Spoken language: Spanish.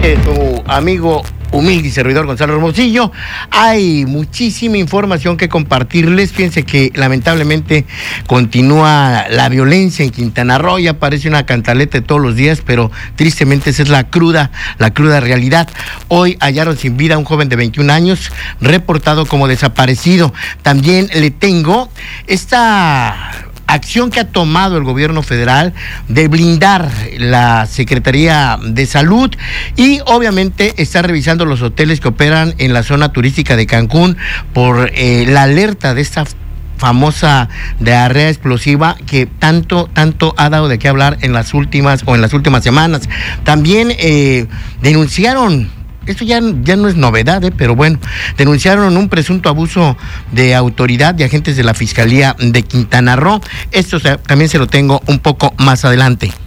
Tu amigo humilde y servidor Gonzalo Hermosillo. Hay muchísima información que compartirles. Fíjense que lamentablemente continúa la violencia en Quintana Roo. Ya parece una cantaleta de todos los días, pero tristemente esa es la cruda realidad. Hoy hallaron sin vida a un joven de 21 años, reportado como desaparecido. También le tengo esta acción que ha tomado el gobierno federal de blindar la Secretaría de Salud y obviamente está revisando los hoteles que operan en la zona turística de Cancún por la alerta de esta famosa diarrea explosiva que tanto ha dado de qué hablar en las últimas semanas. También denunciaron, esto ya no es novedad, pero bueno, denunciaron un presunto abuso de autoridad de agentes de la Fiscalía de Quintana Roo. Esto también se lo tengo un poco más adelante.